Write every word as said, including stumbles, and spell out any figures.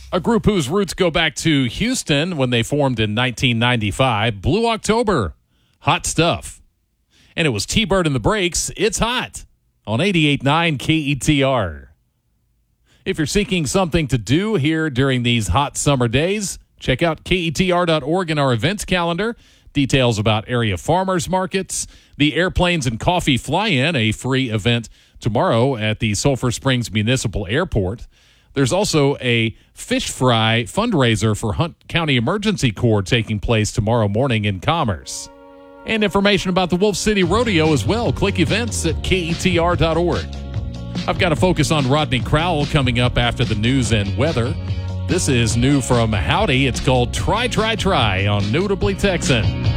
A group whose roots go back to Houston when they formed in nineteen ninety-five, Blue October. Hot stuff. And it was T-Bird and the Breaks. It's hot on eighty-eight point nine K E T R. If you're seeking something to do here during these hot summer days, check out K E T R dot org and our events calendar. Details about area farmers markets, the Airplanes and Coffee Fly-In, a free event tomorrow at the Sulphur Springs Municipal Airport. There's also a fish fry fundraiser for Hunt County Emergency Corps taking place tomorrow morning in Commerce. And information about the Wolf City Rodeo as well. Click events at K E T R dot org. I've got a focus on Rodney Crowell coming up after the news and weather. This is new from Howdy. It's called Try, Try, Try on Notably Texan.